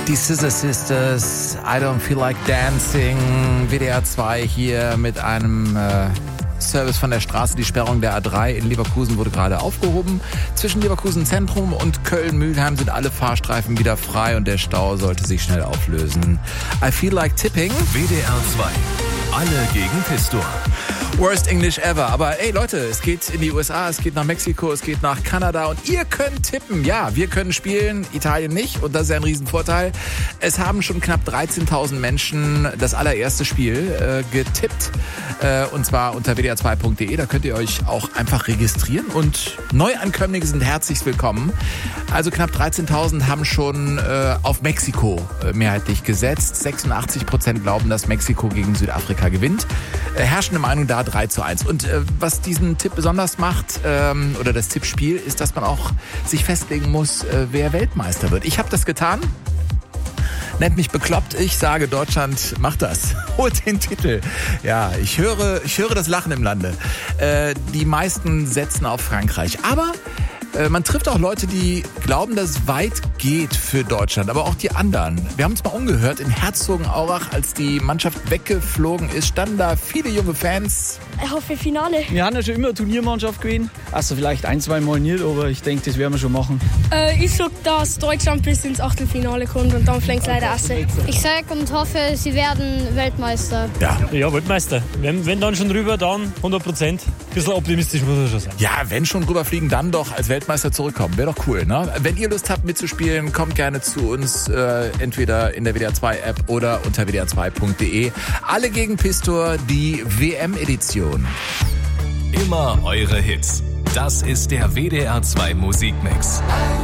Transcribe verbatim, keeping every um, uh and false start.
Die Scissor Sisters, I Don't Feel Like Dancing, W D R zwei hier mit einem äh, Service von der Straße. Die Sperrung der A drei in Leverkusen wurde gerade aufgehoben. Zwischen Leverkusen Zentrum und Köln-Mülheim sind alle Fahrstreifen wieder frei und der Stau sollte sich schnell auflösen. I Feel Like Tipping. W D R zwei. Alle gegen Pistor. Worst English ever. Aber ey Leute, es geht in die U S A, es geht nach Mexiko, es geht nach Kanada und ihr könnt tippen. Ja, wir können spielen, Italien nicht und das ist ja ein Riesenvorteil. Es haben schon knapp dreizehntausend Menschen das allererste Spiel äh, getippt äh, und zwar unter w d r zwei punkt d e. Da könnt ihr euch auch einfach registrieren und Neuankömmlinge sind herzlich willkommen. Also knapp dreizehntausend haben schon äh, auf Mexiko äh, mehrheitlich gesetzt. sechsundachtzig Prozent glauben, dass Mexiko gegen Südafrika gewinnt. Äh, herrschende Meinung da drei zu eins. Und äh, was diesen Tipp besonders macht, ähm, oder das Tippspiel, ist, dass man auch sich festlegen muss, äh, wer Weltmeister wird. Ich habe das getan. Nennt mich bekloppt, ich sage, Deutschland macht das. Holt den Titel. Ja, ich höre, ich höre das Lachen im Lande. Äh, die meisten setzen auf Frankreich. Aber äh, man trifft auch Leute, die glauben, dass es weit geht für Deutschland. Aber auch die anderen. Wir haben uns mal umgehört in Herzogenaurach, als die Mannschaft weggeflogen ist, standen da viele junge Fans. Ich hoffe Finale. Wir haben ja schon immer Turniermannschaft gewesen. Also vielleicht ein, zwei Mal nicht, aber ich denke, das werden wir schon machen. Äh, ich sag, dass Deutschland bis ins Achtelfinale kommt und dann fliegt leider Asse. Ich sage und hoffe, sie werden Weltmeister. Ja, Ja, Weltmeister. Wenn, wenn dann schon rüber, dann hundert Prozent. Ein bisschen optimistisch muss er schon sein. ja, wenn schon rüberfliegen, dann doch als Weltmeister zurückkommen. Wäre doch cool, ne? Wenn ihr Lust habt mitzuspielen, kommt gerne zu uns, äh, entweder in der W D R zwei App oder unter w d r zwei punkt d e. Alle gegen Pistor, die W M-Edition. Immer eure Hits. Das ist der W D R zwei Musikmix.